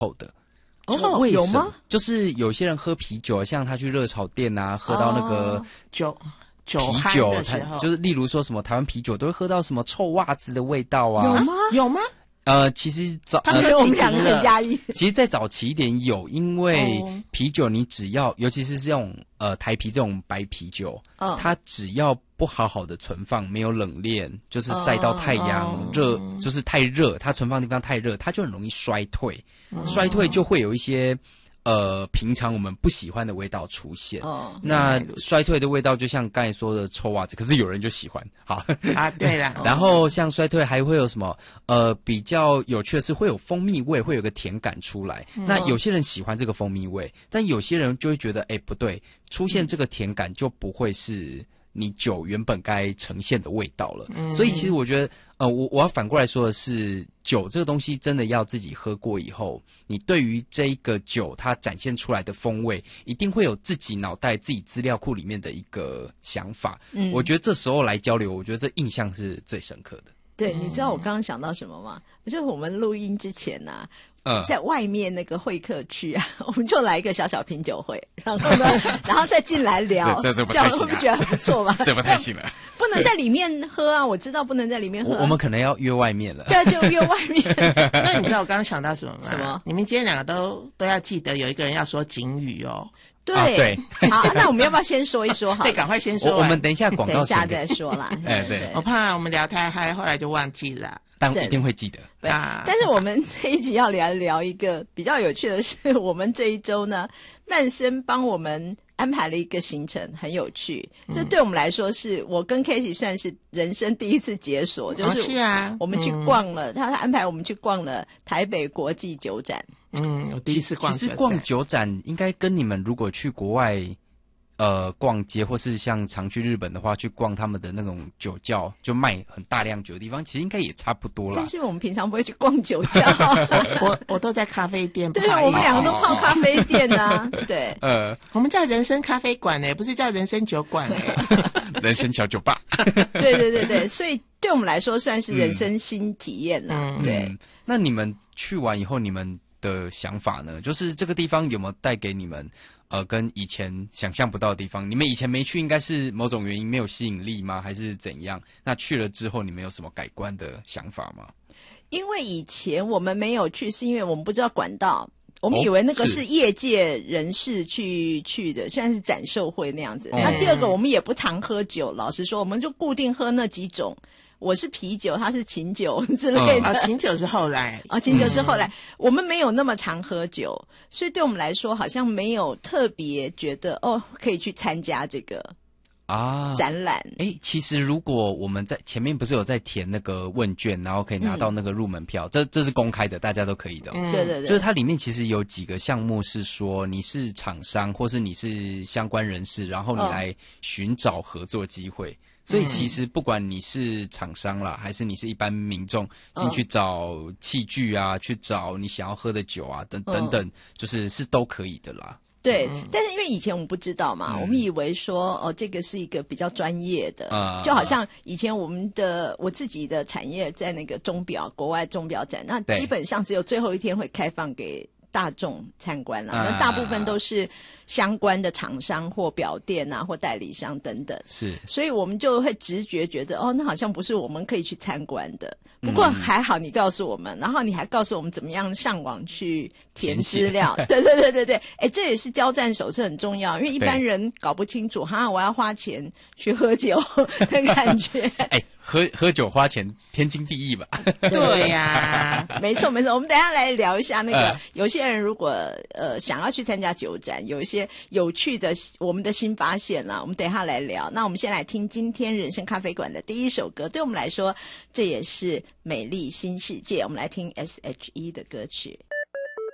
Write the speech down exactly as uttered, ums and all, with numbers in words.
后的。 哦， 为有吗？ 就是有些人喝啤酒，像他去热炒店啊，喝到那个、 哦、 酒酒啤酒， 的时候， 就是例如说什么台湾啤酒都会喝到什么臭袜子的味道啊？ 有吗？ 有吗？ 呃，其实早， 他们、呃、我们两个很压抑。 其实，在早期一点有，因为啤酒你只要，尤其是这种呃台啤这种白啤酒，哦、它只要不好好的存放，没有冷链，就是晒到太阳热、哦，就是太热，它存放的地方太热，它就很容易衰退，哦、衰退就会有一些。呃，平常我们不喜欢的味道出现，哦，那衰退的味道就像刚才说的臭袜子，可是有人就喜欢，好啊，对啦。 然后像衰退还会有什么？呃，比较有趣的是会有蜂蜜味，会有个甜感出来。嗯、那有些人喜欢这个蜂蜜味，但有些人就会觉得，哎，不对，出现这个甜感就不会是你酒原本该呈现的味道了。嗯、所以其实我觉得，呃，我我要反过来说的是。酒这个东西真的要自己喝过以后，你对于这一个酒它展现出来的风味，一定会有自己脑袋、自己资料库里面的一个想法。嗯，我觉得这时候来交流，我觉得这印象是最深刻的。 对，你知道我刚刚想到什么吗？就是我们录音之前啊。嗯，在外面那个会客区啊，我们就来一个小小品酒会，然后呢，然后再进来聊， 这这不太行、啊， 这样会不会觉得很不错吧？ 这不太行了， 不能在里面喝啊！我知道不能在里面喝、啊我，我们可能要约外面了。 对，就约外面。 那你知道我刚刚想到什么吗？ 什么？ 你们今天两个都都要记得，有一个人要说警语哦。 对、 啊、对， 好，那我们要不要先说一说？好， 对，赶快先说。 我们等一下广告， 等一下再说啦。 哎，对， 我怕我们聊太嗨，后来就忘记了。 但一定会记得。 对，但是我们这一集要聊聊一个比较有趣的是，我们这一周呢，曼森帮我们安排了一个行程，很有趣。嗯、这对我们来说是我跟 Casey 算是人生第一次解锁，就是哦是啊， 我们去逛了，嗯、他安排我们去逛了台北国际酒展。 嗯，我第一次逛酒展。 其实逛酒展应该跟你们如果去国外。呃，逛街或是像常去日本的话，去逛他们的那种酒窖，就卖很大量酒的地方，其实应该也差不多啦。 但是我们平常不会去逛酒窖， 我我都在咖啡店。 对，我们两个都泡咖啡店啊。对， 呃， 我们叫人生咖啡馆呢、欸，不是叫人生酒馆哎、 欸，人生小酒吧。 对对对对，所以对我们来说算是人生新体验啦。嗯、对、 嗯，那你们去完以后，你们的想法呢？就是这个地方有没有带给你们？呃，跟以前想象不到的地方，你们以前没去，应该是某种原因没有吸引力吗？还是怎样？那去了之后，你们有什么改观的想法吗？ 因为以前我们没有去，是因为我们不知道管道，我们以为那个是业界人士去、哦、去的，虽然是展售会那样子。嗯、那第二个，我们也不常喝酒，老实说，我们就固定喝那几种。我是啤酒，他是琴酒之类的。 啊、嗯，琴酒是后来。 啊，琴酒是后来、嗯。我们没有那么常喝酒，所以对我们来说，好像没有特别觉得哦，可以去参加这个啊展览。 哎，其实如果我们在前面不是有在填那个问卷，然后可以拿到那个入门票，嗯、这这是公开的，大家都可以的、哦。 嗯、对对对， 就是它里面其实有几个项目是说你是厂商或是你是相关人士，然后你来寻找合作机会。哦，所以其实不管你是厂商啦，还是你是一般民众进去找器具啊，去找你想要喝的酒啊，等等等，就是是都可以的啦。 对，嗯、但是因为以前我们不知道嘛，嗯、我们以为说哦，这个是一个比较专业的，嗯、就好像以前我们的我自己的产业在那个钟表国外钟表展，那基本上只有最后一天会开放给大众参观啦，那、啊、大部分都是相关的厂商或表店啊，或代理商等等。 是， 所以我们就会直觉觉得，哦，那好像不是我们可以去参观的。不过还好你告诉我们，嗯、然后你还告诉我们怎么样上网去填资料。对对对对对，哎，这也是交战手册很重要，因为一般人搞不清楚，哈，我要花钱去喝酒的感觉。 哎。喝喝酒花钱天经地义吧？ 对呀、 啊，没错没错。我们等一下来聊一下那个，呃、有些人如果呃想要去参加酒展，有一些有趣的我们的新发现啦，我们等一下来聊。那我们先来听今天人生咖啡馆的第一首歌，对我们来说这也是美丽新世界。我们来听 S H E 的歌曲。